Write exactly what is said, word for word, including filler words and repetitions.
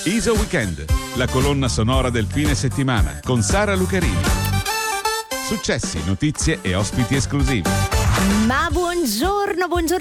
Iso Weekend, la colonna sonora del fine settimana con Sara Lucarini. Successi, notizie e ospiti esclusivi. Ma buongiorno, buongiorno